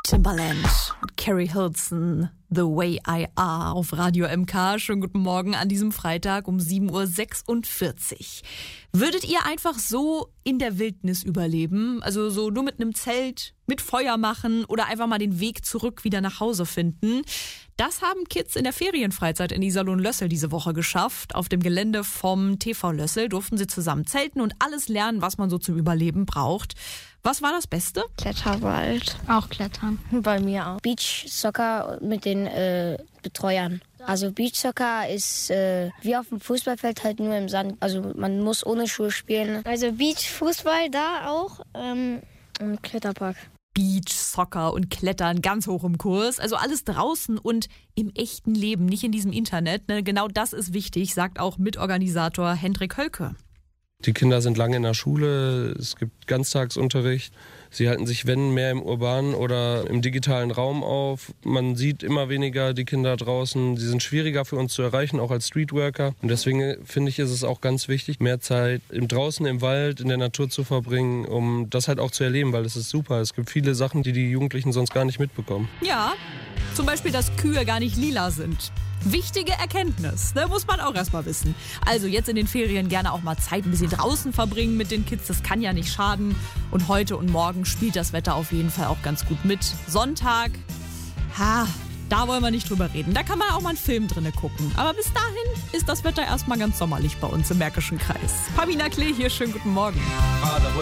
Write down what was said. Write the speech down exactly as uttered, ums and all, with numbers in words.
Timbaland und Carrie Hilson, The Way I Are auf Radio M K. Schönen guten Morgen an diesem Freitag um sieben Uhr sechsundvierzig. Würdet ihr einfach so in der Wildnis überleben? Also so nur mit einem Zelt, mit Feuer machen oder einfach mal den Weg zurück wieder nach Hause finden? Das haben Kids in der Ferienfreizeit in Iserlohn Lössel diese Woche geschafft. Auf dem Gelände vom T V Lössel durften sie zusammen zelten und alles lernen, was man so zum Überleben braucht. Was war das Beste? Kletterwald. Auch Klettern. Bei mir auch. Beachsoccer mit den äh, Betreuern. Also Beachsoccer ist äh, wie auf dem Fußballfeld, halt nur im Sand. Also man muss ohne Schuhe spielen. Also Beachfußball da auch ähm, im Kletterpark. Beach, Soccer und Klettern ganz hoch im Kurs. Also alles draußen und im echten Leben, nicht in diesem Internet. Ne? Genau das ist wichtig, sagt auch Mitorganisator Hendrik Hölke. Die Kinder sind lange in der Schule, es gibt Ganztagsunterricht. Sie halten sich, wenn, mehr im urbanen oder im digitalen Raum auf. Man sieht immer weniger die Kinder draußen. Sie sind schwieriger für uns zu erreichen, auch als Streetworker. Und deswegen finde ich, ist es auch ganz wichtig, mehr Zeit im draußen im Wald, in der Natur zu verbringen, um das halt auch zu erleben, weil es ist super. Es gibt viele Sachen, die die Jugendlichen sonst gar nicht mitbekommen. Ja, zum Beispiel, dass Kühe gar nicht lila sind. Wichtige Erkenntnis, ne? Muss man auch erstmal wissen. Also jetzt in den Ferien gerne auch mal Zeit ein bisschen draußen verbringen mit den Kids, das kann ja nicht schaden. Und heute und morgen spielt das Wetter auf jeden Fall auch ganz gut mit. Sonntag, ha, da wollen wir nicht drüber reden. Da kann man auch mal einen Film drinne gucken. Aber bis dahin ist das Wetter erstmal ganz sommerlich bei uns im Märkischen Kreis. Pamina Klee hier, schönen guten Morgen.